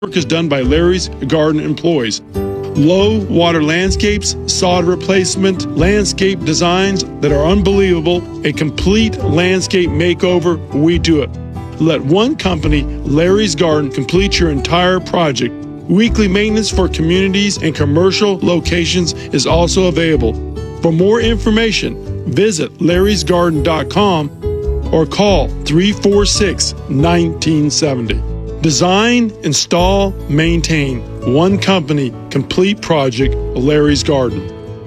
Work is done by Larry's Garden employees. Low water landscapes, sod replacement, landscape designs that are unbelievable, a complete landscape makeover, we do it. Let one company, Larry's Garden, complete your entire project. Weekly maintenance for communities and commercial locations is also available. For more information, visit larrysgarden.com or call 346-1970. Design, install, maintain. One company, complete project, Larry's Garden.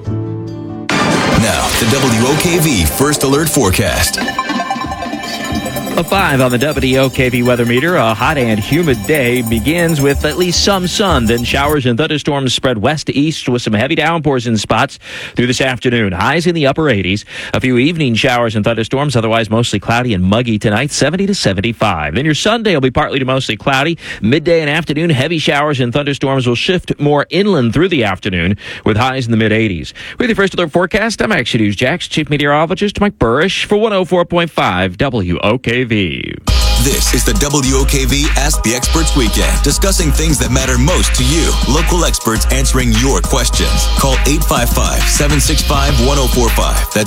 Now, the WOKV First Alert Forecast. A 5 on the WOKV weather meter. A hot and humid day begins with at least some sun. Then showers and thunderstorms spread west to east with some heavy downpours in spots through this afternoon. Highs in the upper 80s. A few evening showers and thunderstorms. Otherwise mostly cloudy and muggy tonight. 70 to 75. Then your Sunday will be partly to mostly cloudy. Midday and afternoon, heavy showers and thunderstorms will shift more inland through the afternoon with highs in the mid 80s. With your First Alert Forecast, I'm Action News Jax Chief Meteorologist Mike Burrish for 104.5 WOKV. This is the WOKV Ask the Experts Weekend, discussing things that matter most to you. Local experts answering your questions. Call 855-765-1045. That's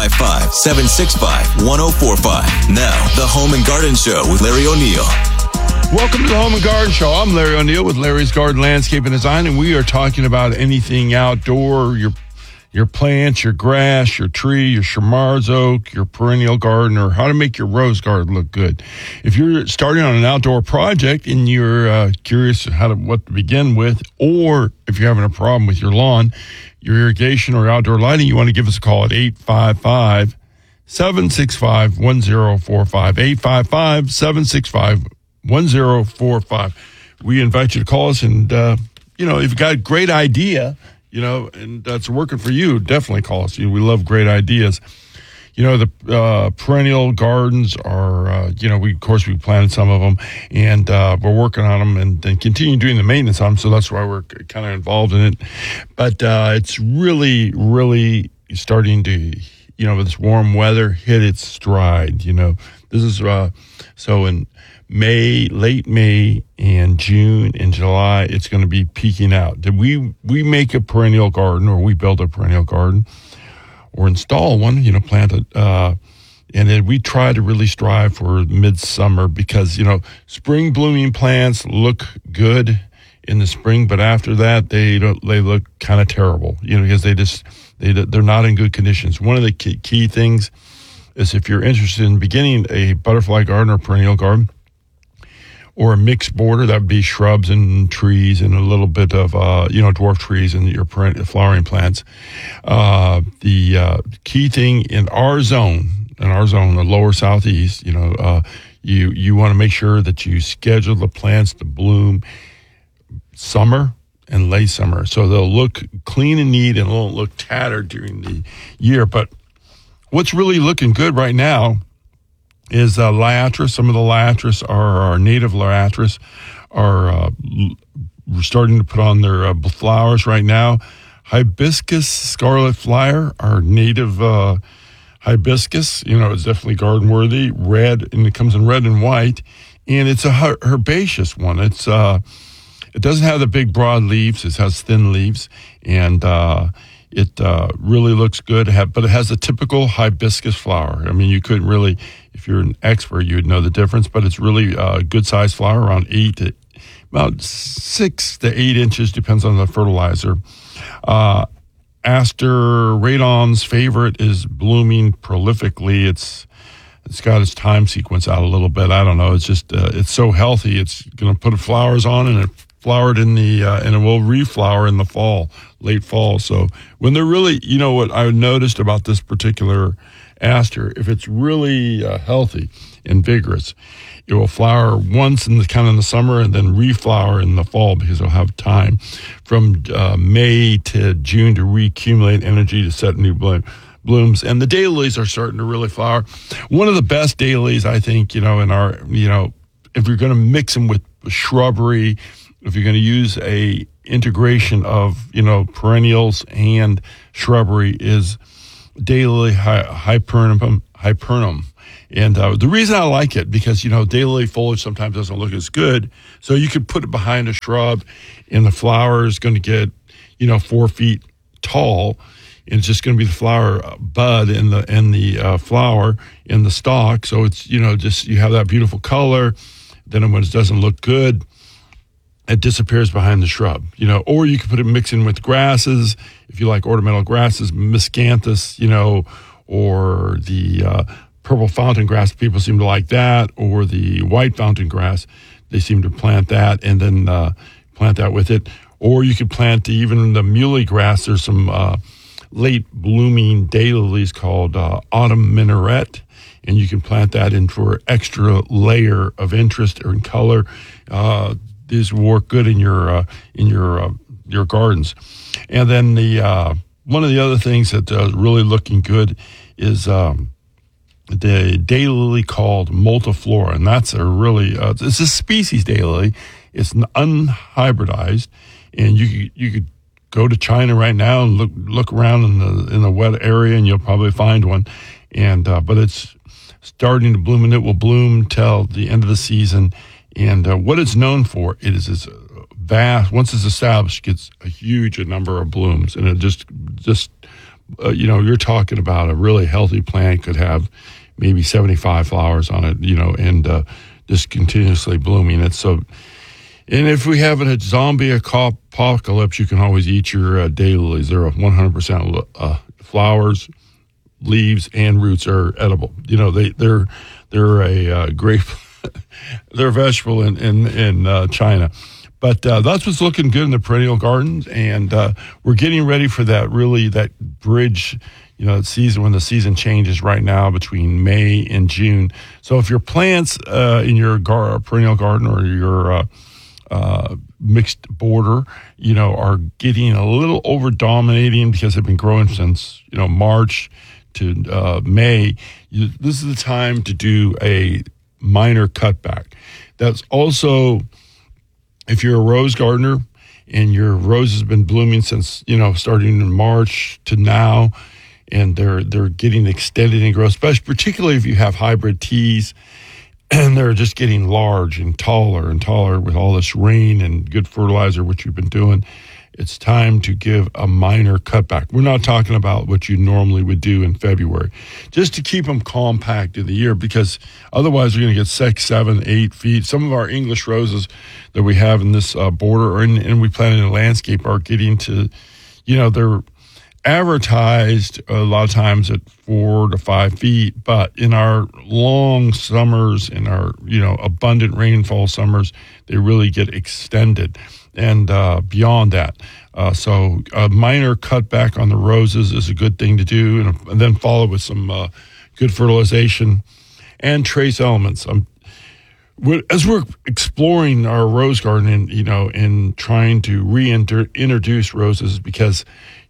855-765-1045. Now, the Home and Garden Show with Larry O'Neill. Welcome to the Home and Garden Show. I'm Larry O'Neill with Larry's Garden Landscape and Design, and we are talking about anything outdoor, your plants, your grass, your tree, your Charmard's oak, your perennial garden, or how to make your rose garden look good. If you're starting on an outdoor project and you're curious what to begin with, or if you're having a problem with your lawn, your irrigation, or outdoor lighting, you want to give us a call at 855-765-1045, 855-765-1045. We invite you to call us, and, if you've got a great idea, and that's working for you, definitely call us. We love great ideas. The perennial gardens are, we planted some of them, and we're working on them and continue doing the maintenance on them, so that's why we're kind of involved in it. But it's really, really starting to, with this warm weather, hit its stride. This is, so in May, late May, and June and July, it's going to be peaking out. Did we make a perennial garden, or we build a perennial garden, or install one, plant it, and then we try to really strive for midsummer because, spring blooming plants look good in the spring, but after that, they look kind of terrible, because they're not in good conditions. One of the key things is if you're interested in beginning a butterfly garden or perennial garden, or a mixed border, that would be shrubs and trees and a little bit of, dwarf trees and your flowering plants. The key thing in our zone, the lower southeast, you want to make sure that you schedule the plants to bloom summer and late summer, so they'll look clean and neat and won't look tattered during the year. But what's really looking good right now is liatris. Some of the liatris our native liatris are starting to put on their flowers right now. Hibiscus scarlet flyer, our native hibiscus, it's definitely garden worthy. Red, and it comes in red and white, and it's a herbaceous one. It's it doesn't have the big broad leaves. It has thin leaves, and it really looks good, but it has a typical hibiscus flower. I mean, you couldn't really, if you're an expert, you would know the difference, but it's really a good-sized flower, around 6 to 8 inches, depends on the fertilizer. Aster radon's favorite is blooming prolifically. It's got its time sequence out a little bit. I don't know. It's just, it's so healthy. It's going to put flowers on, and it flowered in the, and it will reflower in the fall, late fall. So when they're really, what I noticed about this particular aster, if it's really healthy and vigorous, it will flower once in the summer and then reflower in the fall, because it'll have time from May to June to reaccumulate energy to set new blooms. And the daylilies are starting to really flower. One of the best daylilies, I think, in our, if you're going to mix them with shrubbery, if you're going to use a integration of, perennials and shrubbery, is daylily hyperinum hypernum. And the reason I like it, because, daylily foliage sometimes doesn't look as good. So you could put it behind a shrub, and the flower is going to get, 4 feet tall. And it's just going to be the flower bud and the flower in the stalk. So it's, just you have that beautiful color. Then when it doesn't look good, it disappears behind the shrub, or you could put it mixing with grasses. If you like ornamental grasses, miscanthus, or the purple fountain grass, people seem to like that, or the white fountain grass, they seem to plant that and then plant that with it. Or you could plant even the muley grass. There's some late blooming daylilies called autumn minaret, and you can plant that in for extra layer of interest or in color. These work good in your gardens. And then the one of the other things that really looking good is the daylily called multiflora, and that's a really it's a species daylily. It's unhybridized, and you could go to China right now and look around in the wet area, and you'll probably find one. And but it's starting to bloom, and it will bloom till the end of the season. And what it's known for, it is this vast. Once it's established, gets a huge number of blooms, and it just you're talking about a really healthy plant could have maybe 75 flowers on it, and just continuously blooming. It's so. And if we have a zombie apocalypse, you can always eat your daylilies. They're 100% flowers, leaves, and roots are edible. They're a great they're a vegetable in China. But that's what's looking good in the perennial gardens, and we're getting ready for that bridge, season when the season changes right now between May and June. So if your plants in your perennial garden or your mixed border, are getting a little over dominating because they've been growing since, March to May, this is the time to do a minor cutback. That's also, if you're a rose gardener and your rose has been blooming since, starting in March to now, and they're getting extended in growth, especially particularly if you have hybrid teas, and they're just getting large and taller with all this rain and good fertilizer, which you've been doing. It's time to give a minor cutback. We're not talking about what you normally would do in February, just to keep them compact in the year, because otherwise you're going to get 6, 7, 8 feet. Some of our English roses that we have in this border, and we planted in a landscape, are getting to, they're advertised a lot of times at 4 to 5 feet, but in our long summers, in our abundant rainfall summers, they really get extended and beyond that. So a minor cutback on the roses is a good thing to do, and then follow with some good fertilization and trace elements. As we're exploring our rose garden, and trying to reintroduce roses, because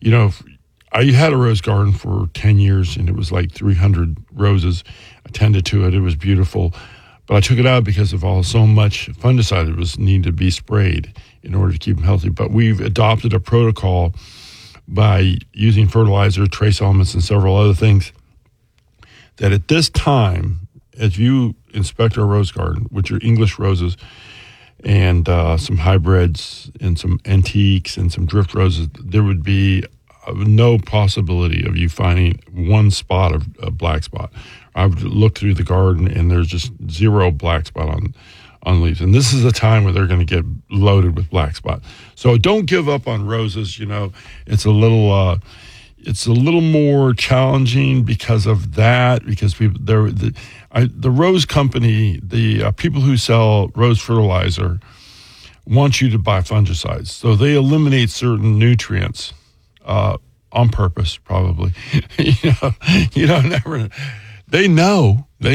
I had a rose garden for 10 years, and it was like 300 roses. I tended to it. It was beautiful. But I took it out because of so much fungicide that needed to be sprayed in order to keep them healthy. But we've adopted a protocol by using fertilizer, trace elements, and several other things, that at this time, as you inspect our rose garden, which are English roses and some hybrids and some antiques and some drift roses, there would be no possibility of you finding one spot of a black spot. I've looked through the garden, and there's just zero black spot on leaves. And this is a time where they're going to get loaded with black spot. So don't give up on roses. It's a little more challenging because of that, because the rose company, the people who sell rose fertilizer want you to buy fungicides. So they eliminate certain nutrients on purpose, probably. You don't never. They know. They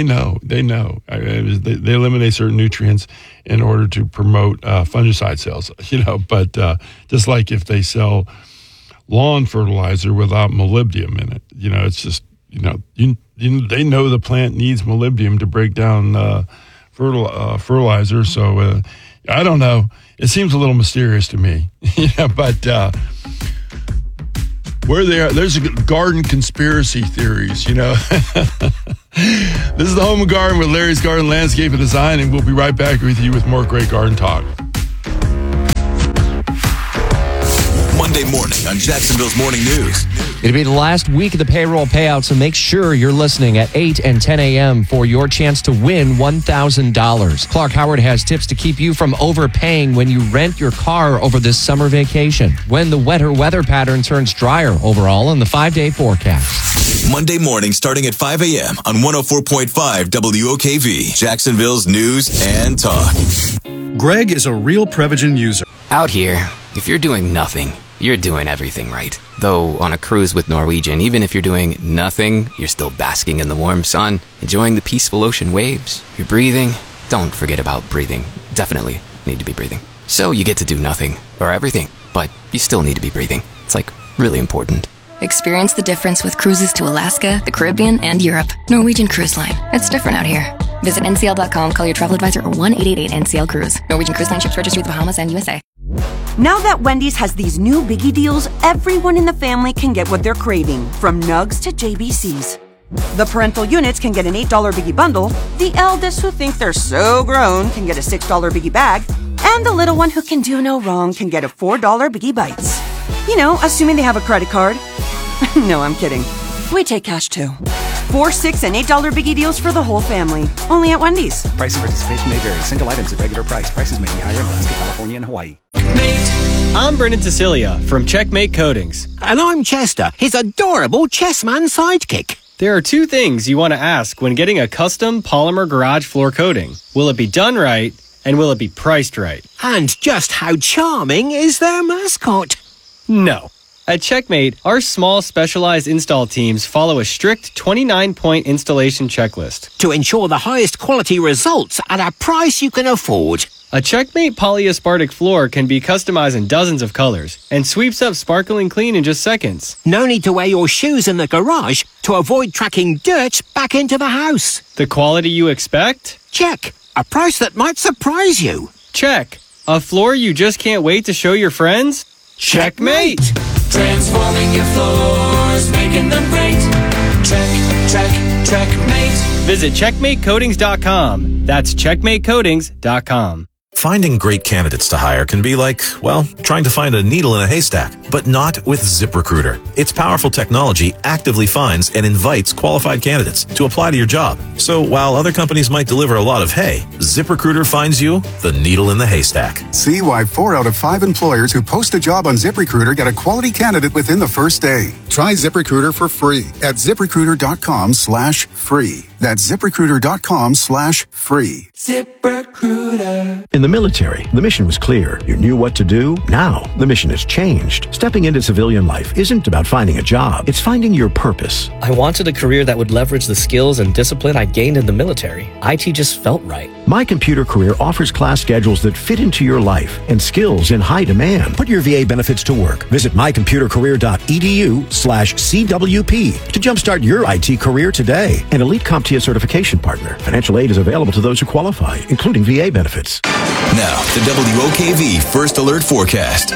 eliminate certain nutrients in order to promote fungicide sales. But just like if they sell lawn fertilizer without molybdenum in it, it's just they know the plant needs molybdenum to break down fertilizer. So I don't know. It seems a little mysterious to me. But. Where there's a garden conspiracy theories, This is the Home and Garden with Larry's Garden Landscape and Design, and we'll be right back with you with more great garden talk. Monday morning on Jacksonville's Morning News. It'll be the last week of the payroll payout, so make sure you're listening at 8 and 10 a.m. for your chance to win $1,000. Clark Howard has tips to keep you from overpaying when you rent your car over this summer vacation, when the wetter weather pattern turns drier overall in the 5-day forecast. Monday morning starting at 5 a.m. on 104.5 WOKV, Jacksonville's News and Talk. Greg is a real Prevagen user. Out here, if you're doing nothing, you're doing everything right. Though on a cruise with Norwegian, even if you're doing nothing, you're still basking in the warm sun, enjoying the peaceful ocean waves. You're breathing. Don't forget about breathing. Definitely need to be breathing. So you get to do nothing, or everything, but you still need to be breathing. It's like really important. Experience the difference with cruises to Alaska, the Caribbean, and Europe. Norwegian Cruise Line. It's different out here. Visit ncl.com, call your travel advisor, or 1-888-NCL-CRUISE. Norwegian Cruise Line ships registry the Bahamas and USA. Now that Wendy's has these new biggie deals, everyone in the family can get what they're craving, from nugs to JBCs. The parental units can get an $8 biggie bundle, the eldest who think they're so grown can get a $6 biggie bag, and the little one who can do no wrong can get a $4 biggie bites. You know, assuming they have a credit card. No, I'm kidding. We take cash too. 4, 6, and $8 biggie deals for the whole family. Only at Wendy's. Price and participation may vary. Single items at regular price. Prices may be higher in Alaska, California, and Hawaii. I'm Brendan Cecilia from Checkmate Coatings. And I'm Chester, his adorable chessman sidekick. There are two things you want to ask when getting a custom polymer garage floor coating. Will it be done right, and will it be priced right? And just how charming is their mascot? No. At Checkmate, our small specialized install teams follow a strict 29-point installation checklist to ensure the highest quality results at a price you can afford. A Checkmate polyaspartic floor can be customized in dozens of colors and sweeps up sparkling clean in just seconds. No need to wear your shoes in the garage to avoid tracking dirt back into the house. The quality you expect? Check. A price that might surprise you. Check. A floor you just can't wait to show your friends? Checkmate! Transforming your floors, making them great. Checkmate. Visit CheckmateCoatings.com. That's CheckmateCoatings.com. Finding great candidates to hire can be like, well, trying to find a needle in a haystack, but not with ZipRecruiter. Its powerful technology actively finds and invites qualified candidates to apply to your job. So while other companies might deliver a lot of hay, ZipRecruiter finds you the needle in the haystack. See why 4 out of 5 employers who post a job on ZipRecruiter get a quality candidate within the first day. Try ZipRecruiter for free at ZipRecruiter.com/free. That's ZipRecruiter.com/free. ZipRecruiter. In the military, the mission was clear. You knew what to do. Now, the mission has changed. Stepping into civilian life isn't about finding a job. It's finding your purpose. I wanted a career that would leverage the skills and discipline I gained in the military. IT just felt right. My Computer Career offers class schedules that fit into your life and skills in high demand. Put your VA benefits to work. Visit mycomputercareer.edu/CWP to jumpstart your IT career today. An elite CompTIA certification partner. Financial aid is available to those who qualify, including VA benefits. Now, the WOKV First Alert Forecast.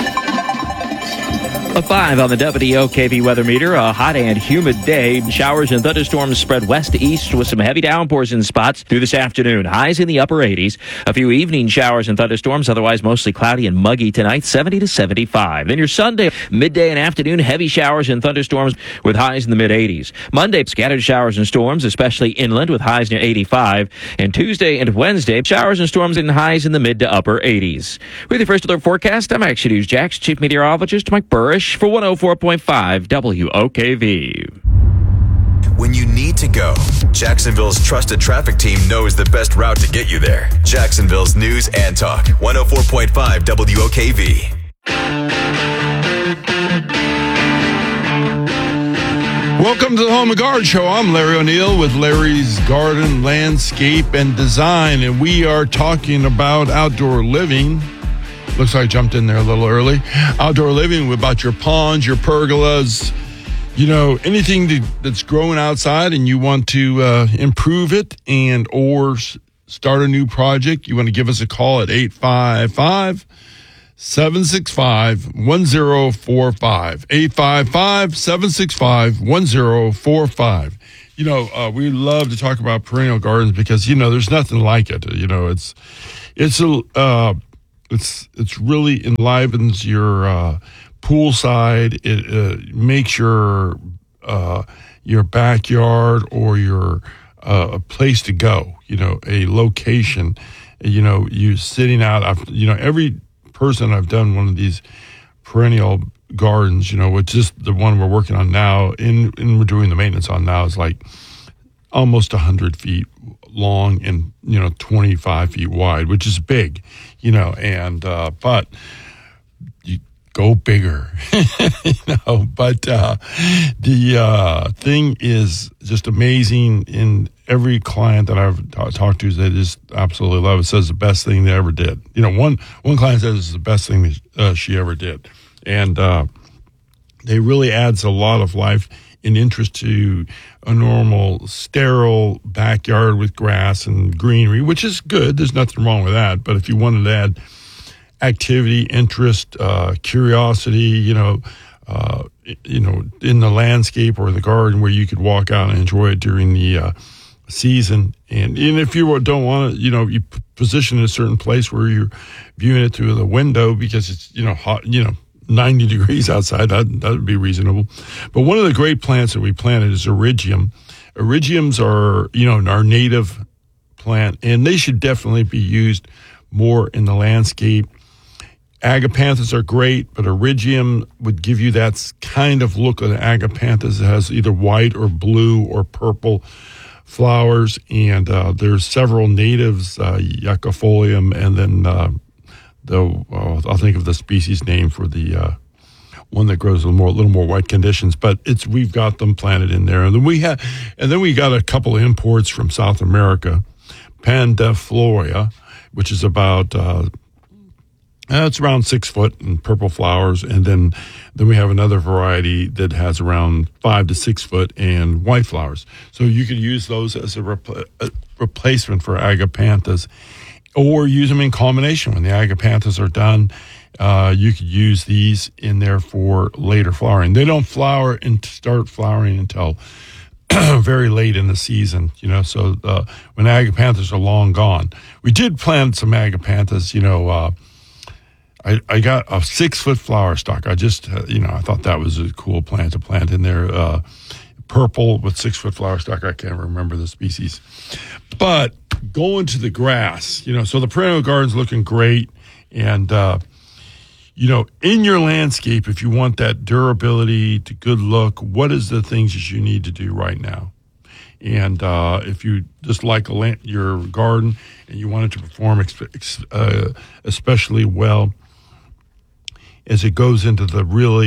A 5 on the WOKV weather meter. A hot and humid day. Showers and thunderstorms spread west to east with some heavy downpours in spots through this afternoon. Highs in the upper 80s. A few evening showers and thunderstorms, otherwise mostly cloudy and muggy tonight, 70 to 75. Then your Sunday, midday and afternoon, heavy showers and thunderstorms with highs in the mid-80s. Monday, scattered showers and storms, especially inland with highs near 85. And Tuesday and Wednesday, showers and storms and highs in the mid to upper 80s. With your First Alert Forecast, I'm Action News Jax Chief Meteorologist Mike Burrish for 104.5 WOKV. When you need to go, Jacksonville's trusted traffic team knows the best route to get you there. Jacksonville's News and Talk, 104.5 WOKV. Welcome to the Home and Garden Show. I'm Larry O'Neill with Larry's Garden Landscape and Design, and we are talking about outdoor living. Looks like I jumped in there a little early. Outdoor living, about your ponds, your pergolas, you know, anything that's growing outside and you want to improve it and or start a new project. You want to give us a call at 855-765-1045. 855-765-1045. we love to talk about perennial gardens because there's nothing like it. It's really enlivens your poolside. It makes your backyard or your a place to go. A location. You sitting out. Every person I've done one of these perennial gardens, which is the one we're working on now, and we're doing the maintenance on now, is like almost 100 feet long and 25 feet wide, which is big, but you go bigger, But the thing is just amazing. In every client that I've talked to, they just absolutely love it. Says the best thing they ever did. One client says it's the best thing that she ever did. And it really adds a lot of life and interest to a normal, sterile backyard with grass and greenery, which is good. There's nothing wrong with that. But if you wanted to add activity, interest, curiosity, in the landscape or the garden where you could walk out and enjoy it during the season. And if you don't want to, you position it in a certain place where you're viewing it through the window because it's, hot, 90 degrees outside, that would be reasonable. But one of the great plants that we planted is Erigeum. Erigeums are, our native plant, and they should definitely be used more in the landscape. Agapanthus are great, but Erigeum would give you that kind of look of the agapanthus. It has either white or blue or purple flowers, and there's several natives, Yuccifolium, and then I'll think of the species name for the one that grows a little more white conditions. But we've got them planted in there, and then we got a couple of imports from South America, Pandiflora, which is about it's around 6 foot and purple flowers, and then we have another variety that has around 5 to 6 foot and white flowers. So you could use those as a replacement for agapanthus, or use them in combination. When the agapanthus are done, you could use these in there for later flowering. They don't flower and start flowering until very late in the season, so when agapanthus are long gone. We did plant some agapanthus, I got a 6 foot flower stalk. I just, I thought that was a cool plant to plant in there. Purple with 6 foot flower stalk. I can't remember the species. But going to the grass, so the perennial garden's looking great. And, in your landscape, if you want that durability to good look, what is the things that you need to do right now? And if you just like your garden and you want it to perform especially well, as it goes into the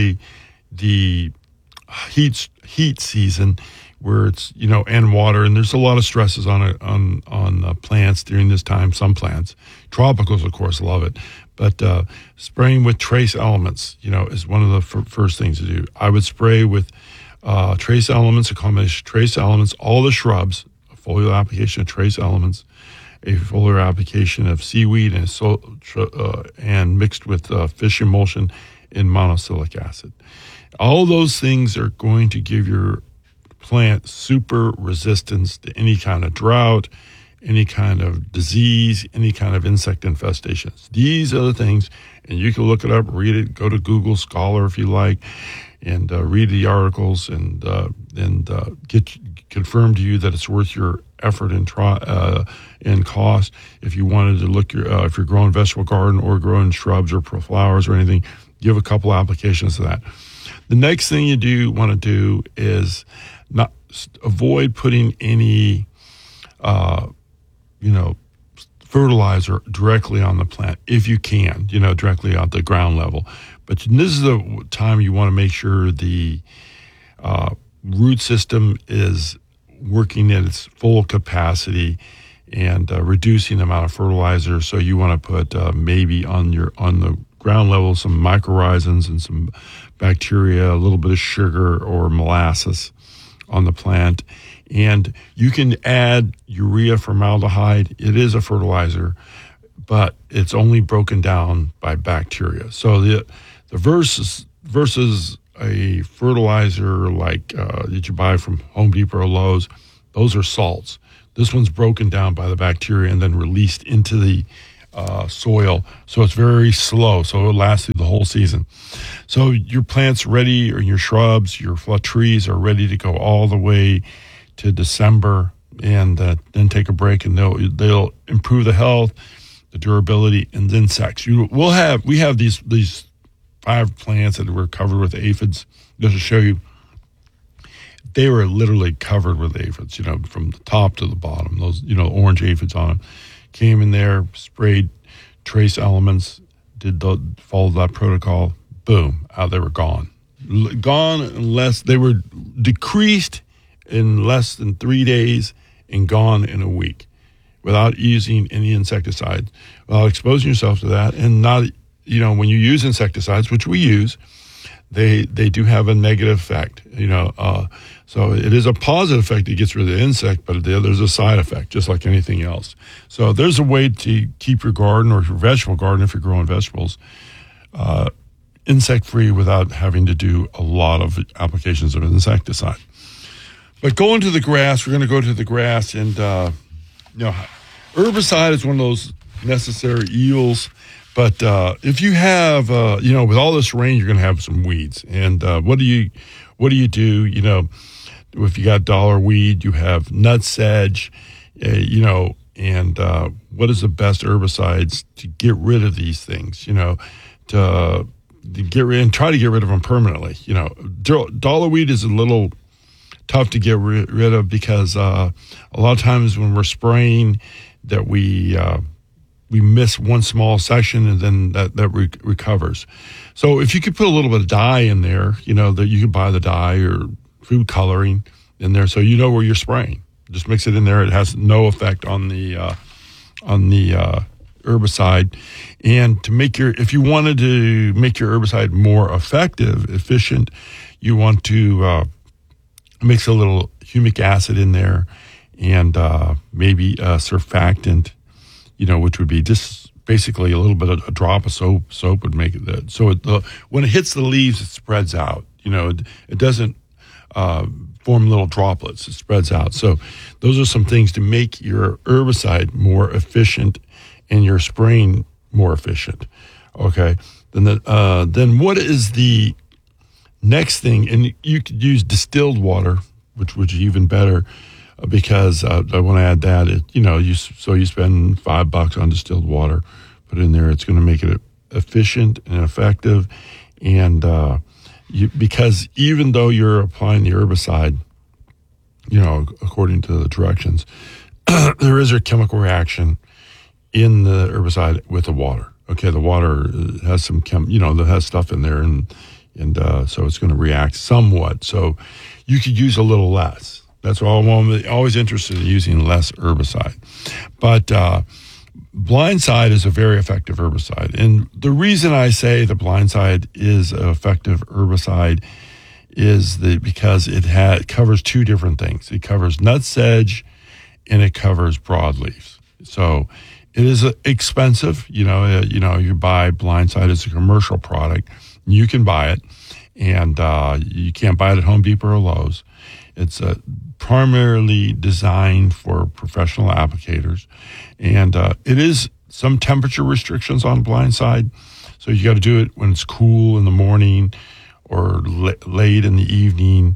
heat season, where it's and water, and there's a lot of stresses on plants during this time. Some plants, tropicals, of course, love it, but spraying with trace elements, is one of the first things to do. I would spray with trace elements, a combination of trace elements, all the shrubs, a foliar application of trace elements, a foliar application of seaweed and mixed with fish emulsion and monosylic acid. All those things are going to give your plant super resistance to any kind of drought, any kind of disease, any kind of insect infestations. These are the things, and you can look it up, read it, go to Google Scholar if you like, and read the articles and get confirmed to you that it's worth your effort and cost. If you wanted to look if you're growing vegetable garden or growing shrubs or flowers or anything, give a couple applications of that. The next thing you want to do is avoid putting any fertilizer directly on the plant if you can, directly at the ground level. But this is the time you want to make sure the root system is working at its full capacity and reducing the amount of fertilizer. So you want to put maybe on the ground level some mycorrhizans and some bacteria, a little bit of sugar or molasses on the plant. And you can add urea formaldehyde. It is a fertilizer, but it's only broken down by bacteria. So the versus a fertilizer like that you buy from Home Depot or Lowe's. Those are salts. This one's broken down by the bacteria and then released into the soil. So it's very slow. So it'll last through the whole season. So your plants ready, or your shrubs, your trees are ready to go all the way to December, and then take a break, and they'll improve the health, the durability, and the insects. We have these 5 plants that were covered with aphids. Just to show you, they were literally covered with aphids, from the top to the bottom. Those, orange aphids on them. Came in there, sprayed trace elements, followed that protocol. Boom, out they were gone. Gone unless they were decreased in less than 3 days and gone in a week without using any insecticides, without exposing yourself to that. And not, when you use insecticides, which we use, they do have a negative effect, so it is a positive effect. It gets rid of the insect, but there's a side effect, just like anything else. So there's a way to keep your garden, or your vegetable garden, if you're growing vegetables, insect-free without having to do a lot of applications of insecticide. But going to the grass, we're going to go to the grass, and herbicide is one of those necessary evils. But if you have, with all this rain, you're going to have some weeds. And what do you do? If you got dollar weed, you have nut sedge, and what is the best herbicides to get rid of these things? To get rid and try to get rid of them permanently. Dollar weed is a little tough to get rid of because a lot of times when we're spraying, that we miss one small section, and then that recovers. So if you could put a little bit of dye in there, that you could buy the dye or food coloring in there, so where you're spraying. Just mix it in there. It has no effect on the herbicide. And if you wanted to make your herbicide more effective, efficient, you want to mix a little humic acid in there, and maybe a surfactant, which would be just basically a little bit of a drop of soap. Soap would make it so when it hits the leaves, it spreads out. It doesn't form little droplets. It spreads out. So those are some things to make your herbicide more efficient and your spraying more efficient. Okay. Then what is the next thing? And you could use distilled water, which is even better. Because I want to add that, you spend $5 on distilled water, put it in there. It's going to make it efficient and effective, and because even though you're applying the herbicide, according to the directions, there is a chemical reaction in the herbicide with the water. Okay, the water has some that has stuff in there, and so it's going to react somewhat. So you could use a little less. That's why I'm always interested in using less herbicide. But Blindside is a very effective herbicide. And the reason I say the Blindside is an effective herbicide is because it covers 2 different things. It covers nut sedge and it covers broadleaves. So it is expensive. You buy Blindside as a commercial product. You can buy it, and you can't buy it at Home Depot or Lowe's. It's primarily designed for professional applicators, and it is some temperature restrictions on Blindside. So you got to do it when it's cool in the morning or late in the evening,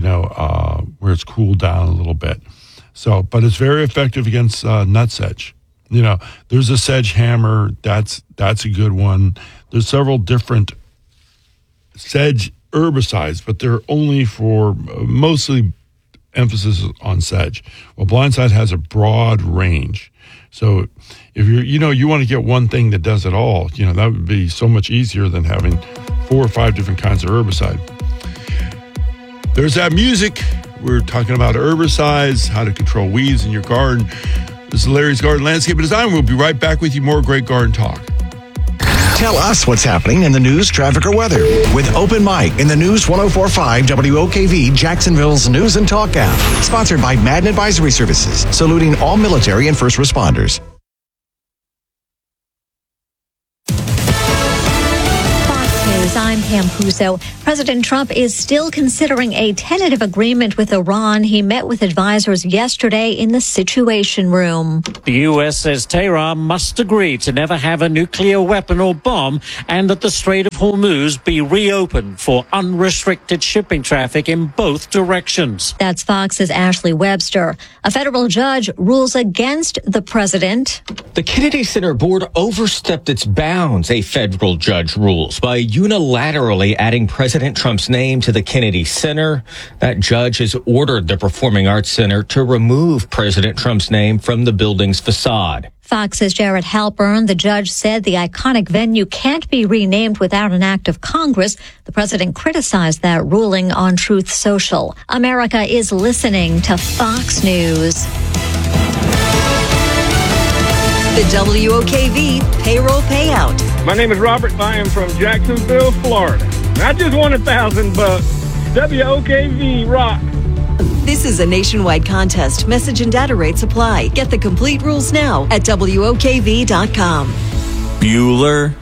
where it's cooled down a little bit. So, but it's very effective against nut sedge. There's a sedge hammer. That's a good one. There's several different sedge herbicides, but they're only for mostly emphasis on sedge. Well, Blindside has a broad range. So if you want to get one thing that does it all, that would be so much easier than having 4 or 5 different kinds of herbicide. There's that music. We're talking about herbicides, how to control weeds in your garden. This is Larry's Garden Landscape and Design. We'll be right back with you. More great garden talk. Tell us what's happening in the news, traffic, or weather with Open Mic in the News 104.5 WOKV, Jacksonville's News and Talk app. Sponsored by Madden Advisory Services, saluting all military and first responders. Fox News News, I'm Pam Puso. President Trump is still considering a tentative agreement with Iran. He met with advisors yesterday in the Situation Room. The U.S. says Tehran must agree to never have a nuclear weapon or bomb and that the Strait of Hormuz be reopened for unrestricted shipping traffic in both directions. That's Fox's Ashley Webster. A federal judge rules against the president. The Kennedy Center board overstepped its bounds, a federal judge rules, by unilaterally adding President Trump's name to the Kennedy Center. That judge has ordered the Performing Arts Center to remove President Trump's name from the building's facade. Fox's Jared Halpern, the judge said the iconic venue can't be renamed without an act of Congress. The president criticized that ruling on Truth Social. America is listening to Fox News. The WOKV payroll payout. My name is Robert. I am from Jacksonville, Florida. I just won $1,000. WOKV rock. This is a nationwide contest. Message and data rates apply. Get the complete rules now at WOKV.com. Bueller.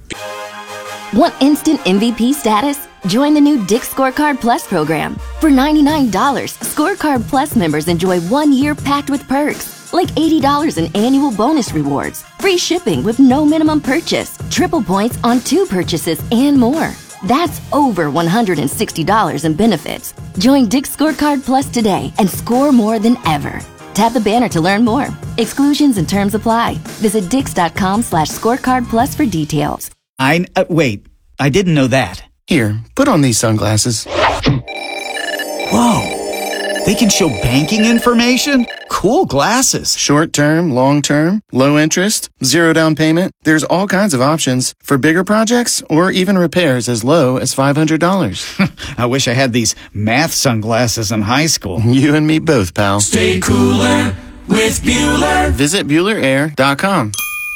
Want instant MVP status? Join the new Dick's Scorecard Plus program. For $99, Scorecard Plus members enjoy 1 year packed with perks, like $80 in annual bonus rewards, free shipping with no minimum purchase, triple points on 2 purchases, and more. That's over $160 in benefits. Join Dick's Scorecard Plus today and score more than ever. Tap the banner to learn more. Exclusions and terms apply. Visit Dix.com/scorecard plus for details. Wait, I didn't know that. Here, put on these sunglasses. Whoa, they can show banking information? Cool glasses. Short term, long term, low interest, 0 down payment. There's all kinds of options for bigger projects or even repairs as low as $500. I wish I had these math sunglasses in high school. You and me both, pal. Stay cooler with Bueller. Visit BuellerAir.com.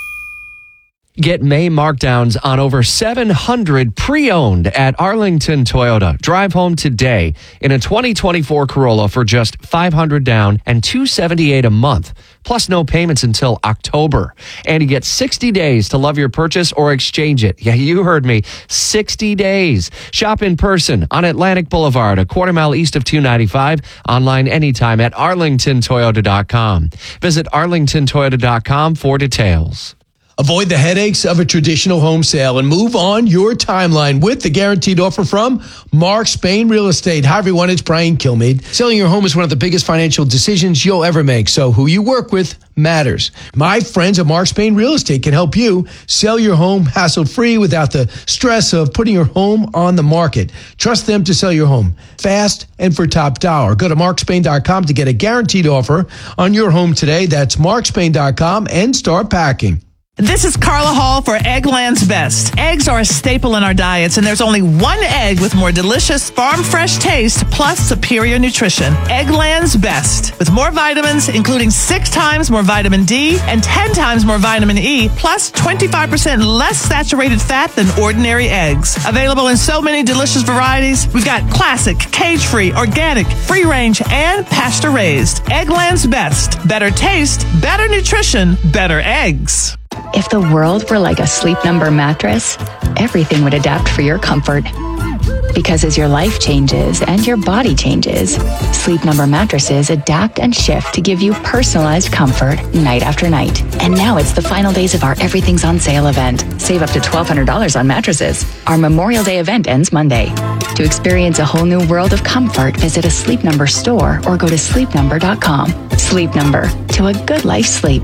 Get May markdowns on over 700 pre-owned at Arlington Toyota. Drive home today in a 2024 Corolla for just $500 down and $278 a month, plus no payments until October. And you get 60 days to love your purchase or exchange it. Yeah, you heard me. 60 days. Shop in person on Atlantic Boulevard, a quarter mile east of 295. Online anytime at arlingtontoyota.com. Visit arlingtontoyota.com for details. Avoid the headaches of a traditional home sale and move on your timeline with the guaranteed offer from Mark Spain Real Estate. Hi, everyone. It's Brian Kilmeade. Selling your home is one of the biggest financial decisions you'll ever make, so who you work with matters. My friends at Mark Spain Real Estate can help you sell your home hassle-free without the stress of putting your home on the market. Trust them to sell your home fast and for top dollar. Go to markspain.com to get a guaranteed offer on your home today. That's markspain.com and start packing. This is Carla Hall for Eggland's Best. Eggs are a staple in our diets, and there's only one egg with more delicious farm-fresh taste plus superior nutrition. Eggland's Best. With more vitamins, including 6 times more vitamin D and 10 times more vitamin E, plus 25% less saturated fat than ordinary eggs. Available in so many delicious varieties. We've got classic, cage-free, organic, free-range, and pasture-raised. Eggland's Best. Better taste, better nutrition, better eggs. If the world were like a Sleep Number mattress, everything would adapt for your comfort. Because as your life changes and your body changes, Sleep Number mattresses adapt and shift to give you personalized comfort night after night. And now it's the final days of our Everything's on Sale event. Save up to $1,200 on mattresses. Our Memorial Day event ends Monday. To experience a whole new world of comfort, visit a Sleep Number store or go to sleepnumber.com. Sleep Number. To a good life sleep.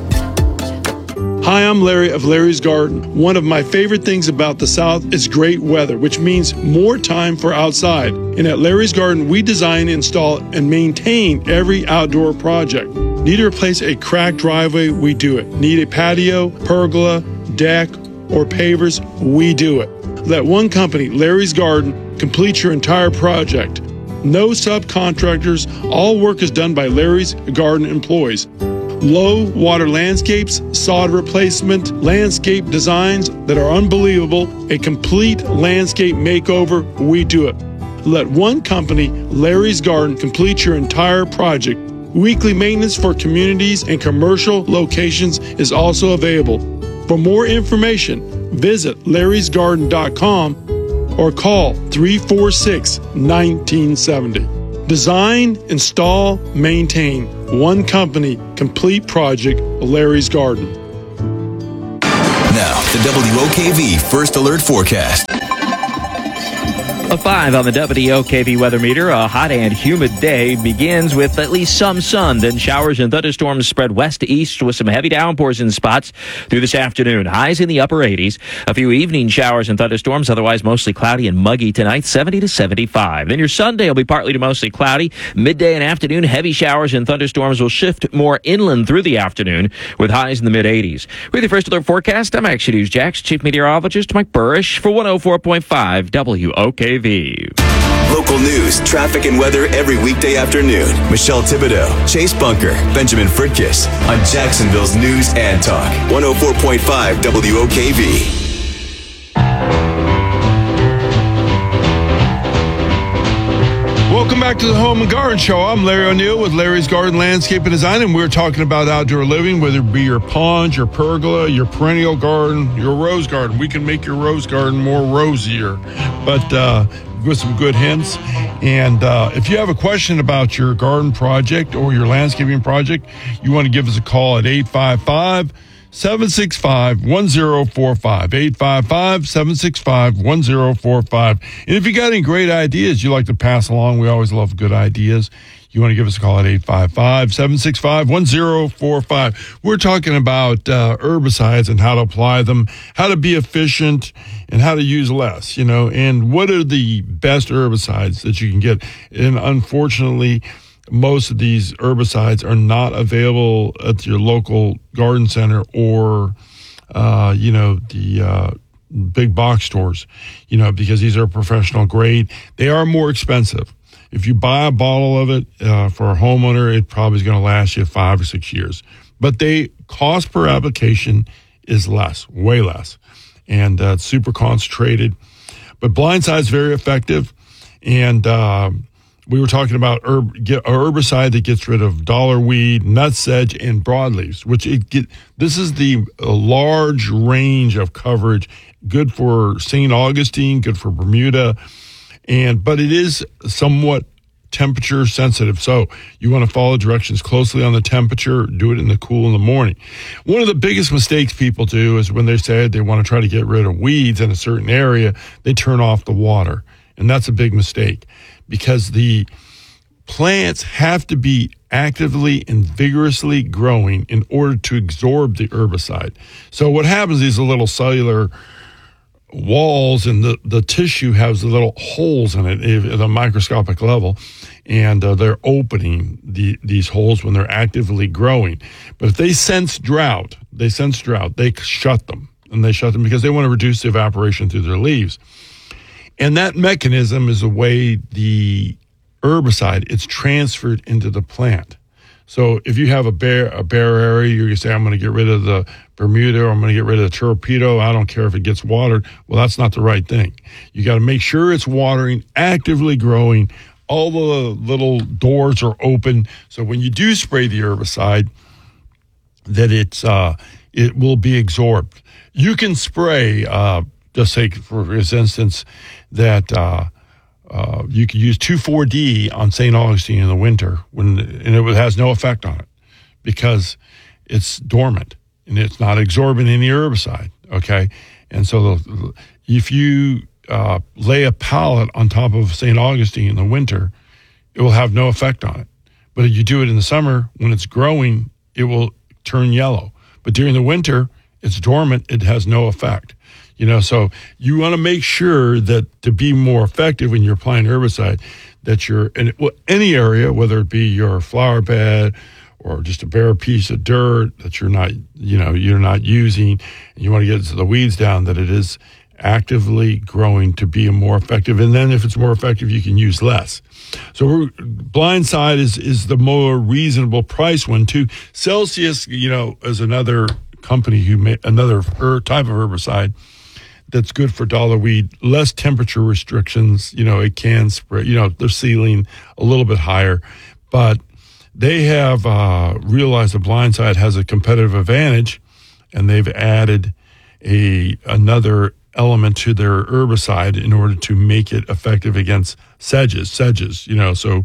Hi, I'm Larry of Larry's Garden. One of my favorite things about the South is great weather, which means more time for outside. And at Larry's Garden, we design, install, and maintain every outdoor project. Need to replace a cracked driveway? We do it. Need a patio, pergola, deck, or pavers? We do it. Let one company, Larry's Garden, complete your entire project. No subcontractors. All work is done by Larry's Garden employees. Low water landscapes, sod replacement, landscape designs that are unbelievable, a complete landscape makeover, we do it. Let one company, Larry's Garden, complete your entire project. Weekly maintenance for communities and commercial locations is also available. For more information, visit larrysgarden.com or call 346-1970. Design, install, maintain. One company, complete project, Larry's Garden. Now, the WOKV First Alert Forecast. A 5 on the WOKV weather meter. A hot and humid day begins with at least some sun. Then showers and thunderstorms spread west to east with some heavy downpours in spots through this afternoon. Highs in the upper 80s. A few evening showers and thunderstorms. Otherwise mostly cloudy and muggy tonight, 70 to 75. Then your Sunday will be partly to mostly cloudy. Midday and afternoon, heavy showers and thunderstorms will shift more inland through the afternoon with highs in the mid 80s. With your First Alert Forecast, I'm Action News Jax Chief Meteorologist Mike Burrish for 104.5 WOKV. Local news, traffic, and weather every weekday afternoon. Michelle Thibodeau, Chase Bunker, Benjamin Fritkiss on Jacksonville's News and Talk. 104.5 WOKV. Welcome back to the Home and Garden Show. I'm Larry O'Neill with Larry's Garden Landscape and Design, and we're talking about outdoor living, whether it be your pond, your pergola, your perennial garden, your rose garden. We can make your rose garden more rosier, but with some good hints. And if you have a question about your garden project or your landscaping project, you want to give us a call at 855-765-1045, 855-765-1045. And if you got any great ideas you like to pass along, we always love good ideas. You want to give us a call at 855-765-1045. We're talking about herbicides and how to apply them, how to be efficient, and how to use less, and what are the best herbicides that you can get. And unfortunately, most of these herbicides are not available at your local garden center or, the big box stores, because these are professional grade. They are more expensive. If you buy a bottle of it for a homeowner, it probably is going to last you 5 or 6 years. But they cost per application is less, way less, and it's super concentrated. But Blindside is very effective, and we were talking about a herbicide that gets rid of dollar weed, nutsedge, and broadleaves, this is the large range of coverage, good for St. Augustine, good for Bermuda, but it is somewhat temperature sensitive. So you want to follow directions closely on the temperature, do it in the cool in the morning. One of the biggest mistakes people do is when they say they want to try to get rid of weeds in a certain area, they turn off the water. And that's a big mistake, because the plants have to be actively and vigorously growing in order to absorb the herbicide. So what happens is the little cellular walls and the tissue has the little holes in it at a microscopic level, and they're opening these holes when they're actively growing. But if they sense drought, they shut them. And they shut them because they want to reduce the evaporation through their leaves. And that mechanism is the way the herbicide, it's transferred into the plant. So if you have a bare area, you're going to say, I'm going to get rid of the Bermuda, or I'm going to get rid of the torpedo. I don't care if it gets watered. Well, that's not the right thing. You got to make sure it's watering, actively growing. All the little doors are open. So when you do spray the herbicide, that it will be absorbed. You can spray, just say for instance, that you could use 2,4-D on St. Augustine in the winter and it has no effect on it because it's dormant and it's not absorbing any herbicide. Okay, and so if you lay a pallet on top of St. Augustine in the winter, it will have no effect on it. But if you do it in the summer when it's growing, it will turn yellow. But during the winter, it's dormant. It has no effect. So you want to make sure that to be more effective when you're applying herbicide, that you're in any area, whether it be your flower bed or just a bare piece of dirt that you're not using, and you want to get the weeds down, that it is actively growing to be more effective. And then if it's more effective, you can use less. So Blindside is the more reasonable price one too. Celsius, is another company who made another type of herbicide that's good for dollar weed, less temperature restrictions. It can spray, their ceiling a little bit higher, but they have realized that Blindside has a competitive advantage, and they've added another element to their herbicide in order to make it effective against sedges, so,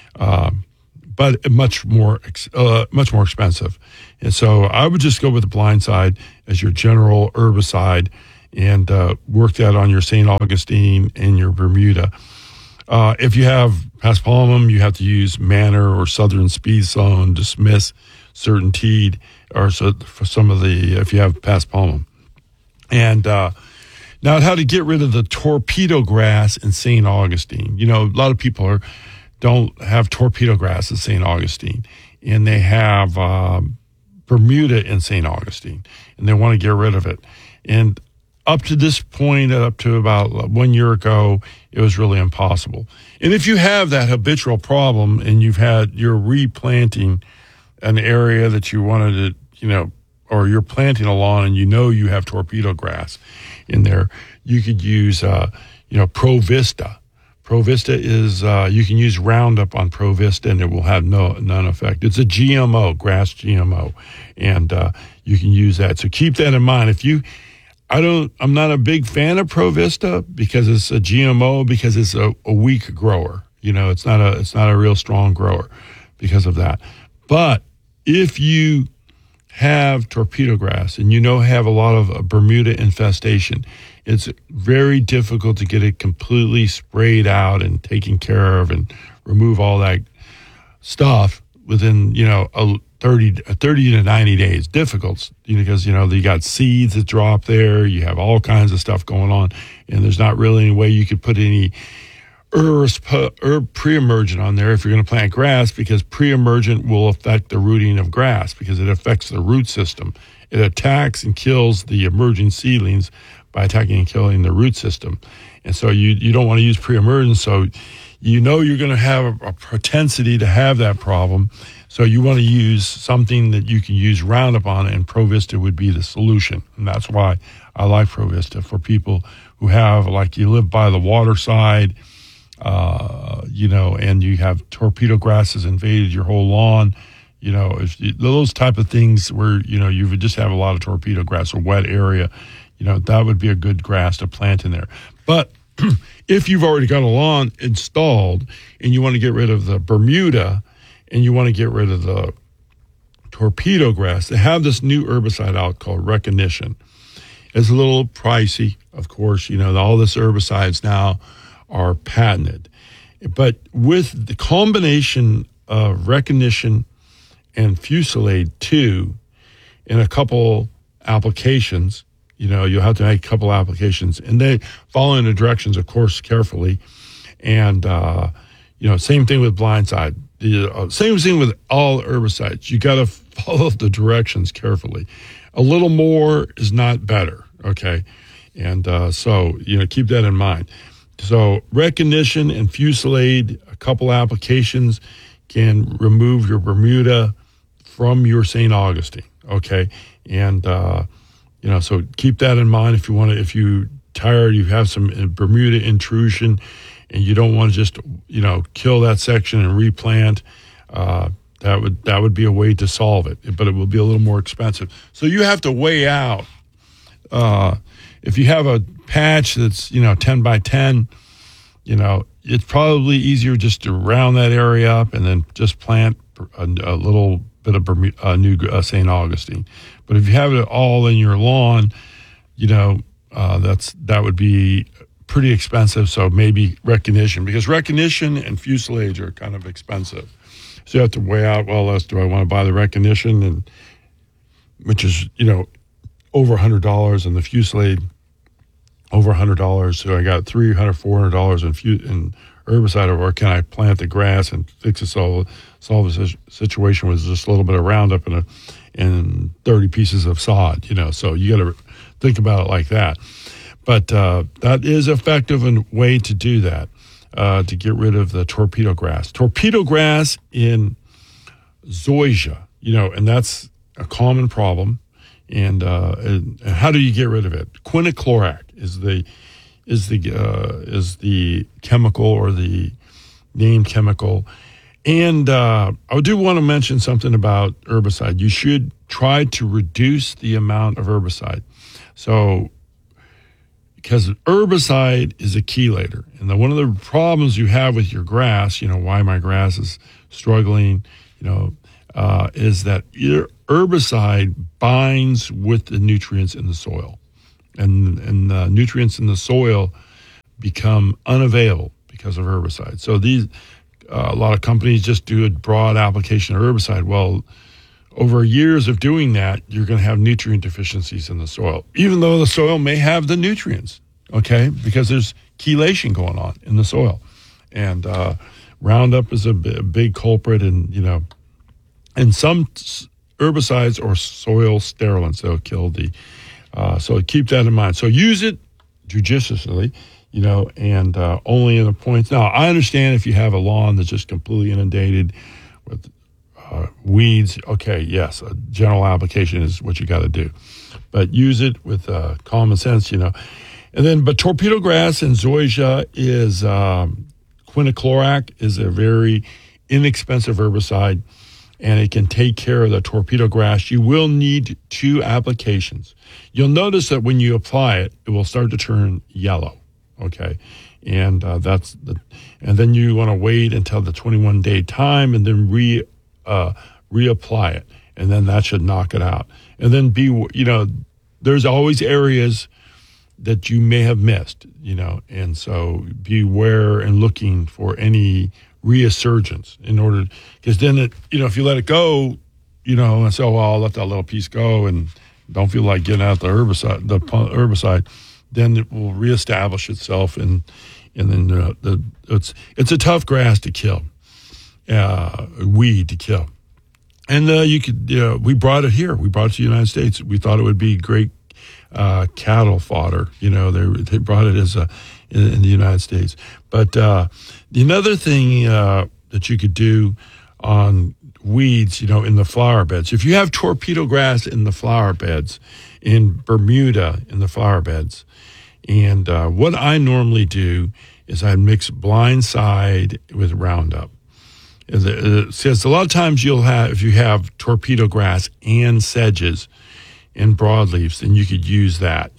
but much more expensive. And so I would just go with the Blindside as your general herbicide and work that on your St. Augustine and your Bermuda. If you have Paspalum, you have to use Manor or Southern Speed Zone, Dismiss, Certainteed, or so for some of the, if you have Paspalum. And now how to get rid of the torpedo grass in St. Augustine. A lot of people don't have torpedo grass in St. Augustine, and they have Bermuda in St. Augustine, and they want to get rid of it. And up to this point, up to about 1 year ago, it was really impossible. And if you have that habitual problem and you're replanting an area that you wanted to, or you're planting a lawn and you have torpedo grass in there, you could use, Provista. Provista is, you can use Roundup on Provista and it will have none effect. It's a GMO, grass GMO, and you can use that. So keep that in mind. I'm not a big fan of Provista because it's a GMO, because it's a weak grower. It's not a real strong grower because of that. But if you have torpedo grass and have a lot of Bermuda infestation, it's very difficult to get it completely sprayed out and taken care of and remove all that stuff within, 30 to 90 days. Difficult, because, you got seeds that drop there. You have all kinds of stuff going on, and there's not really any way you could put any herb pre-emergent on there if you're going to plant grass, because pre-emergent will affect the rooting of grass because it affects the root system. It attacks and kills the emerging seedlings by attacking and killing the root system. And so you don't want to use pre-emergent, so you're going to have a propensity to have that problem. So you want to use something that you can use Roundup on, and Provista would be the solution. And that's why I like Provista for people who have, like, you live by the waterside, and you have torpedo grasses invaded your whole lawn, those type of things where, you would just have a lot of torpedo grass or wet area, that would be a good grass to plant in there. But if you've already got a lawn installed and you want to get rid of the Bermuda and you want to get rid of the torpedo grass, they have this new herbicide out called Recognition. It's a little pricey, of course. All this herbicides now are patented. But with the combination of Recognition and Fusilade 2 in a couple applications, you'll have to make a couple applications, and they following the directions, of course, carefully. And, same thing with Blindside. Same thing with all herbicides. You got to follow the directions carefully. A little more is not better, okay? And so, keep that in mind. So Recognition and Fusilade, a couple applications, can remove your Bermuda from your St. Augustine, okay? And, so keep that in mind if you're tired, you have some Bermuda intrusion, and you don't want to just, kill that section and replant, that would be a way to solve it, but it will be a little more expensive. So you have to weigh out, if you have a patch that's, 10 by 10, it's probably easier just to round that area up and then just plant a little bit of new St. Augustine. But if you have it all in your lawn, that would be pretty expensive. So maybe Recognition, because Recognition and Fusilade are kind of expensive. So you have to weigh out, do I want to buy the Recognition, and which is, over $100, and the Fusilade over $100. So I got $300, $400 in herbicide, or can I plant the grass and fix it, solve the situation with just a little bit of Roundup and 30 pieces of sod, So you got to think about it like that. But that is effective and way to do that, to get rid of the torpedo grass. Torpedo grass in zoysia, and that's a common problem. And how do you get rid of it? Quinaclorac is the chemical, or the named chemical. And I do want to mention something about herbicide. You should try to reduce the amount of herbicide. So because herbicide is a chelator. And one of the problems you have with your grass, why my grass is struggling, is that your herbicide binds with the nutrients in the soil. And the nutrients in the soil become unavailable because of herbicide. So a lot of companies just do a broad application of herbicide. Well, over years of doing that, you're going to have nutrient deficiencies in the soil, even though the soil may have the nutrients, okay, because there's chelation going on in the soil. And Roundup is a big culprit, and some herbicides or soil sterilants that will kill so keep that in mind. So use it judiciously, and only in the points. Now, I understand if you have a lawn that's just completely inundated with weeds, okay, yes, a general application is what you got to do. But use it with common sense, And then, but torpedo grass and zoysia is quinaclorac is a very inexpensive herbicide, and it can take care of the torpedo grass. You will need 2 applications. You'll notice that when you apply it, it will start to turn yellow, okay? And and then you want to wait until the 21-day time and then reapply it, and then that should knock it out. And then there's always areas that you may have missed, and so beware and looking for any resurgence because then if you let it go, and so I'll let that little piece go and don't feel like getting out the herbicide, then it will reestablish itself, and then it's a tough grass to kill, weed to kill. And we brought it here. We brought it to the United States. We thought it would be great cattle fodder. They brought it in the United States. But another thing that you could do on weeds, in the flower beds, if you have torpedo grass in the flower beds, in Bermuda in the flower beds, and what I normally do is I mix blindside with Roundup. Because a lot of times if you have torpedo grass and sedges and broadleaves, then you could use that,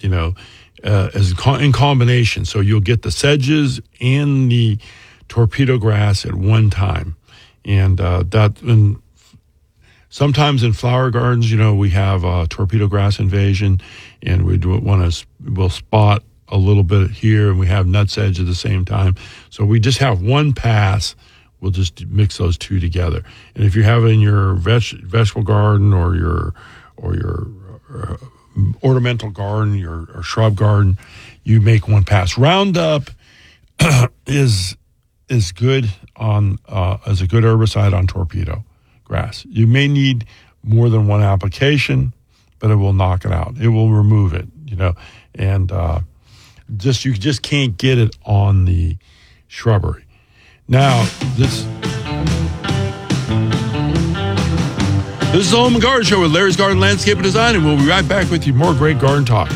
in combination. So you'll get the sedges and the torpedo grass at one time. And sometimes in flower gardens, we have torpedo grass invasion, and we'll spot a little bit here, and we have nutsedge at the same time. So we just have one pass. We'll just mix those 2 together. And if you have it in your vegetable garden or your ornamental garden, your shrub garden, you make one pass. Roundup is good as a good herbicide on torpedo grass. You may need more than one application, but it will knock it out. It will remove it, and you just can't get it on the shrubbery. Now, this is the Home and Garden Show with Larry's Garden Landscape and Design, and we'll be right back with you. More great garden talk.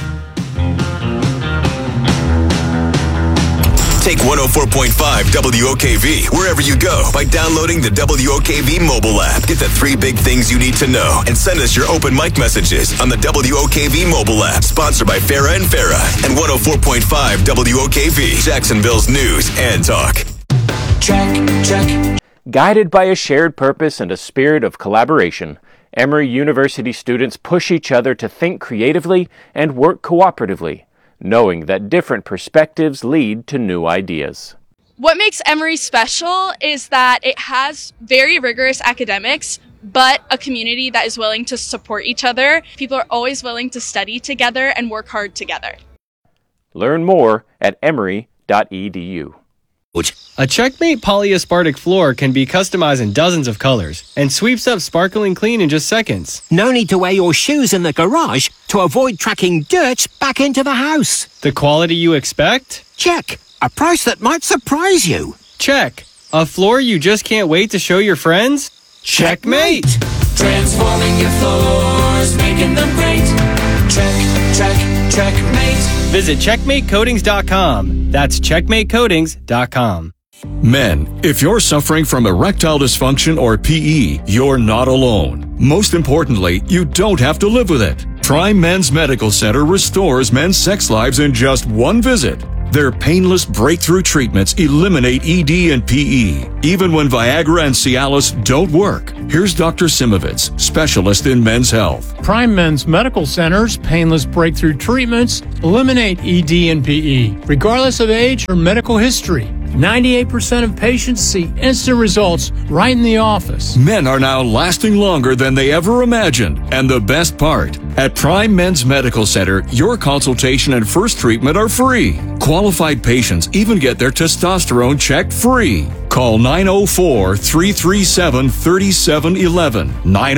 Take 104.5 WOKV wherever you go by downloading the WOKV mobile app. Get the 3 big things you need to know and send us your open mic messages on the WOKV mobile app. Sponsored by Farah and Farah and 104.5 WOKV, Jacksonville's news and talk. Check. Guided by a shared purpose and a spirit of collaboration, Emory University students push each other to think creatively and work cooperatively, knowing that different perspectives lead to new ideas. What makes Emory special is that it has very rigorous academics, but a community that is willing to support each other. People are always willing to study together and work hard together. Learn more at emory.edu. A Checkmate polyaspartic floor can be customized in dozens of colors and sweeps up sparkling clean in just seconds. No need to wear your shoes in the garage to avoid tracking dirt back into the house. The quality you expect? Check. A price that might surprise you. Check. A floor you just can't wait to show your friends? Checkmate! Transforming your floors, making them great. Checkmate. Visit CheckmateCoatings.com. That's CheckmateCoatings.com. Men, if you're suffering from erectile dysfunction or PE, you're not alone. Most importantly, you don't have to live with it. Prime Men's Medical Center restores men's sex lives in just one visit. Their painless breakthrough treatments eliminate ED and PE, even when Viagra and Cialis don't work. Here's Dr. Simovitz, specialist in men's health. Prime Men's Medical Center's painless breakthrough treatments eliminate ED and PE, regardless of age or medical history. 98% of patients see instant results right in the office. Men are now lasting longer than they ever imagined. And the best part, at Prime Men's Medical Center, your consultation and first treatment are free. Qualified patients even get their testosterone checked free. Call 904-337-3711.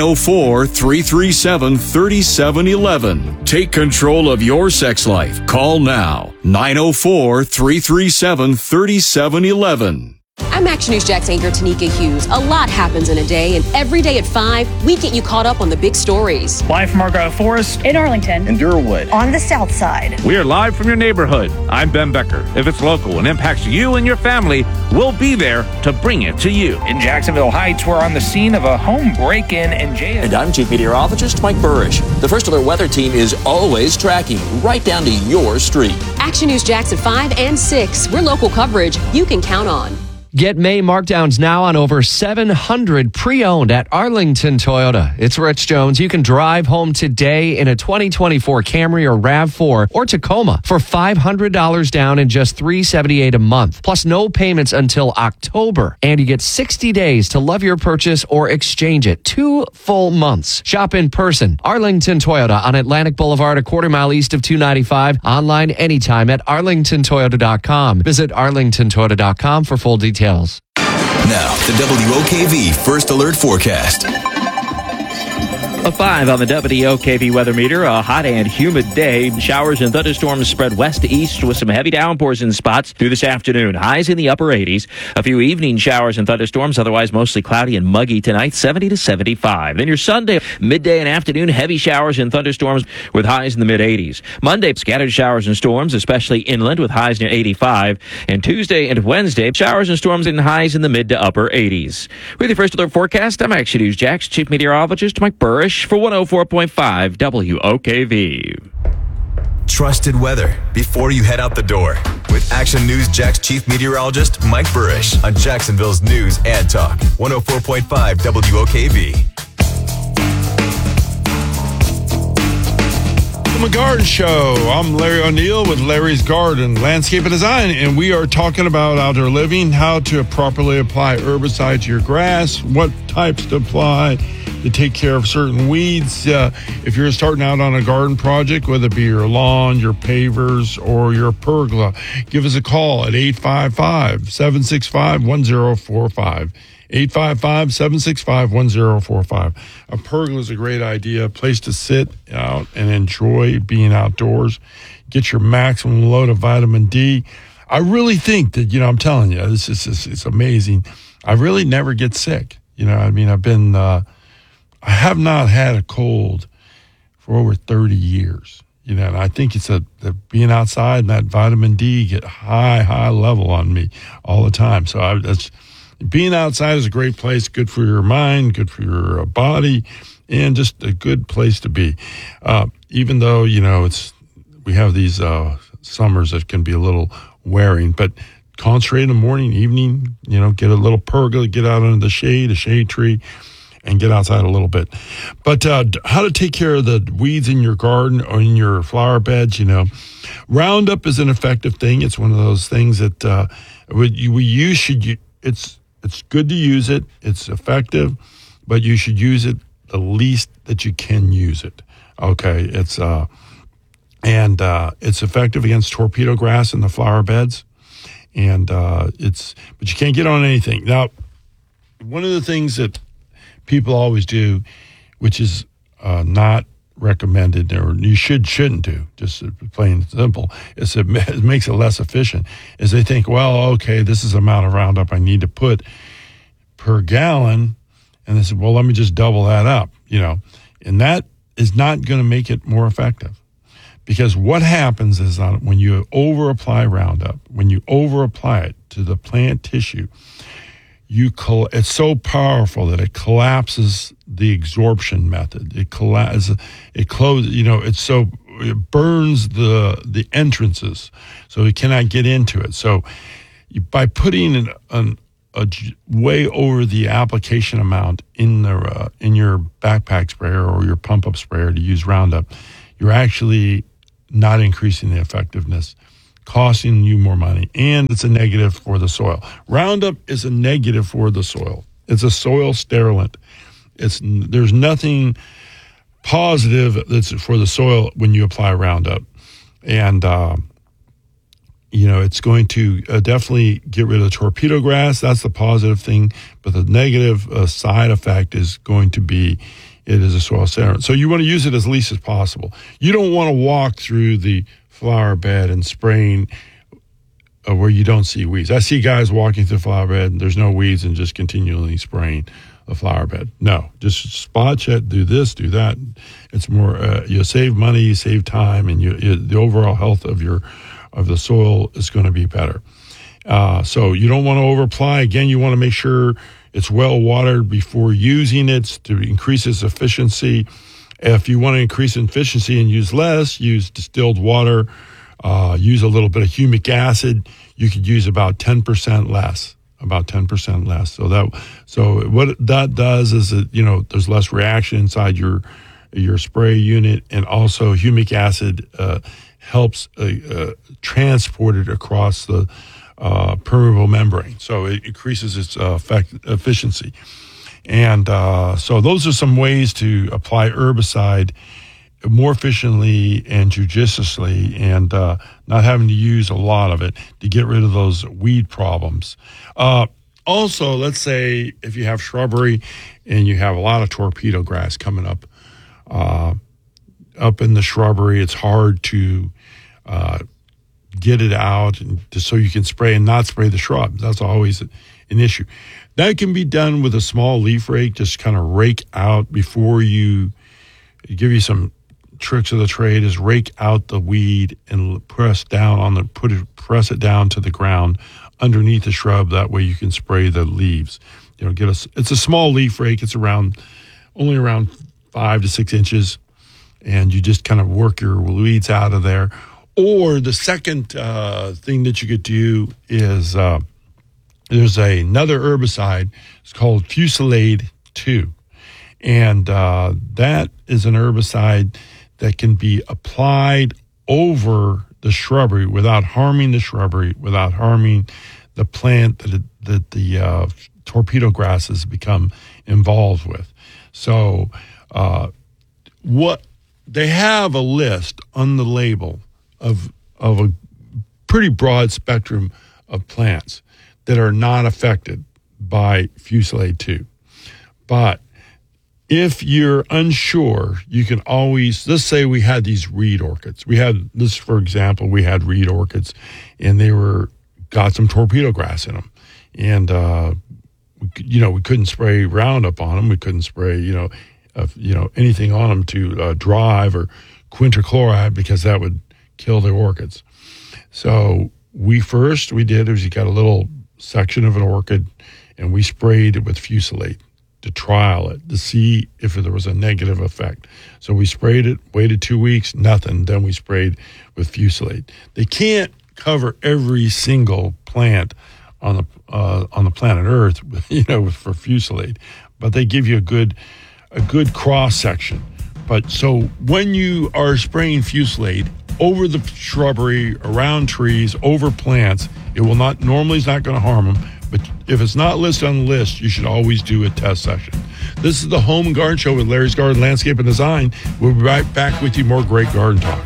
904-337-3711. Take control of your sex life. Call now. 904-337-3711. I'm Action News Jack's anchor Tanika Hughes. A lot happens in a day, and every day at 5, we get you caught up on the big stories. Live from Argyle Forest, in Arlington, in Durwood, on the south side. We are live from your neighborhood. I'm Ben Becker. If it's local and impacts you and your family, we'll be there to bring it to you. In Jacksonville Heights, we're on the scene of a home break-in and jail. And I'm Chief Meteorologist Mike Burrish. The First Alert Weather Team is always tracking right down to your street. Action News Jax at 5 and 6. We're local coverage you can count on. Get May markdowns now on over 700 pre-owned at Arlington Toyota. It's Rich Jones. You can drive home today in a 2024 Camry or RAV4 or Tacoma for $500 down and just $378 a month. Plus no payments until October. And you get 60 days to love your purchase or exchange it. 2 full months. Shop in person. Arlington Toyota on Atlantic Boulevard, a quarter mile east of 295. Online anytime at arlingtontoyota.com. Visit arlingtontoyota.com for full details. Now, the WOKV First Alert Forecast. A 5 on the WOKV weather meter. A hot and humid day. Showers and thunderstorms spread west to east with some heavy downpours in spots through this afternoon. Highs in the upper 80s. A few evening showers and thunderstorms. Otherwise mostly cloudy and muggy tonight. 70 to 75. Then your Sunday, midday and afternoon, heavy showers and thunderstorms with highs in the mid 80s. Monday, scattered showers and storms, especially inland with highs near 85. And Tuesday and Wednesday, showers and storms and highs in the mid to upper 80s. With your First Alert Forecast, I'm Action News Jax Chief Meteorologist Mike Burrish for 104.5 WOKV. Trusted weather before you head out the door with Action News Jack's Chief Meteorologist Mike Burrish on Jacksonville's News and Talk 104.5 WOKV. The Garden Show. I'm Larry O'Neill with Larry's Garden, Landscape and Design, and we are talking about outdoor living, how to properly apply herbicide to your grass, what types to apply to take care of certain weeds. If you're starting out on a garden project, whether it be your lawn, your pavers, or your pergola, give us a call at 855-765-1045. 855-765-1045. A pergola is a great idea, a place to sit out and enjoy being outdoors. Get your maximum load of vitamin D. I really think that, I'm telling you, it's amazing. I really never get sick. I have not had a cold for over 30 years. And I think it's the being outside and that vitamin D get high level on me all the time. So being outside is a great place, good for your mind, good for your body, and just a good place to be. Even though, we have these summers that can be a little wearing, but concentrate in the morning, evening, get a little pergola, get out under the shade, a shade tree, and get outside a little bit. But how to take care of the weeds in your garden or in your flower beds, Roundup is an effective thing. It's one of those things that it's good to use it. It's effective, but you should use it the least that you can use it. Okay, it's effective against torpedo grass in the flower beds, but you can't get on anything. Now, one of the things that people always do, which is not recommended, or you shouldn't do, just plain and simple, is it makes it less efficient, is they think, well, okay, this is the amount of Roundup I need to put per gallon, and they said, well, let me just double that up, and that is not going to make it more effective, because what happens is that when you over apply Roundup, when you over apply it to the plant tissue, it's so powerful that it collapses the absorption method. It burns the entrances, so you cannot get into it. So by putting a way over the application amount in your backpack sprayer or your pump up sprayer to use Roundup, you're actually not increasing the effectiveness, costing you more money, and it's a negative for the soil. Roundup is a negative for the soil. It's a soil sterilant. There's nothing positive that's for the soil when you apply Roundup, and it's going to definitely get rid of torpedo grass. That's the positive thing, but the negative side effect is going to be it is a soil sterilant. So you want to use it as least as possible. You don't want to walk through the flower bed and spraying where you don't see weeds. I see guys walking through the flower bed and there's no weeds and just continually spraying the flower bed. No, just spot check, do this, do that. It's more, you save money, you save time, and the overall health of the soil is going to be better. So you don't want to over apply. Again, you want to make sure it's well watered before using it to increase its efficiency. If you want to increase efficiency and use less, use distilled water, use a little bit of humic acid. You could use about 10% less. So what that does is that, there's less reaction inside your spray unit, and also humic acid helps transport it across the permeable membrane. So it increases its efficiency. And so those are some ways to apply herbicide more efficiently and judiciously, and not having to use a lot of it to get rid of those weed problems. Also, let's say if you have shrubbery and you have a lot of torpedo grass coming up in the shrubbery, it's hard to get it out and so you can spray and not spray the shrubs. That's always an issue. That can be done with a small leaf rake. Just kind of rake out before you give you some tricks of the trade is rake out the weed and press it down to the ground underneath the shrub. That way you can spray the leaves. It's a small leaf rake. It's only around 5 to 6 inches, and you just kind of work your weeds out of there. Or the second thing that you could do is there's another herbicide. It's called Fusilade 2. And that is an herbicide that can be applied over the shrubbery without harming the shrubbery, without harming the plant that the torpedo grasses become involved with. So what they have a list on the label of a pretty broad spectrum of plants that are not affected by Fusilade 2. But if you're unsure, you can always, let's say we had these reed orchids. We had reed orchids, and they got some torpedo grass in them. And, we couldn't spray Roundup on them. We couldn't spray, anything on them to drive or quintrichloride, because that would kill the orchids. So we did is you got a little section of an orchid, and we sprayed it with Fusilade to trial it, to see if there was a negative effect. So we sprayed it, waited 2 weeks, nothing. Then we sprayed with Fusilade. They can't cover every single plant on the planet Earth, for Fusilade, but they give you a good cross section. But so when you are spraying Fusilade over the shrubbery, around trees, over plants, it's not going to harm them. But if it's not listed on the list, you should always do a test session. This is the Home and Garden Show with Larry's Garden Landscape and Design. We'll be right back with you. More great garden talk.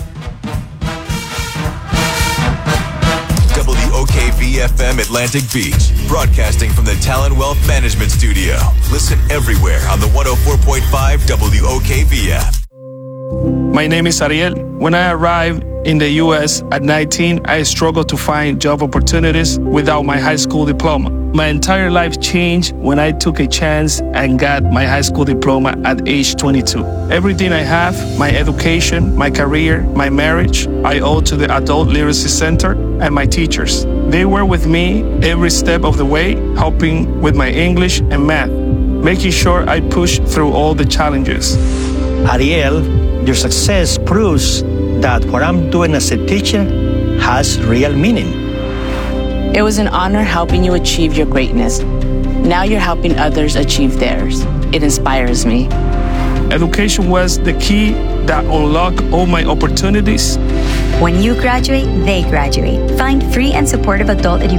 WOKV-FM Atlantic Beach, broadcasting from the Talon Wealth Management Studio. Listen everywhere on the 104.5 WOKV-F. My name is Ariel. When I arrived in the U.S. at 19, I struggled to find job opportunities without my high school diploma. My entire life changed when I took a chance and got my high school diploma at age 22. Everything I have, my education, my career, my marriage, I owe to the Adult Literacy Center and my teachers. They were with me every step of the way, helping with my English and math, making sure I pushed through all the challenges. Ariel, your success proves that what I'm doing as a teacher has real meaning. It was an honor helping you achieve your greatness. Now you're helping others achieve theirs. It inspires me. Education was the key that unlocked all my opportunities. When you graduate, they graduate. Find free and supportive adult education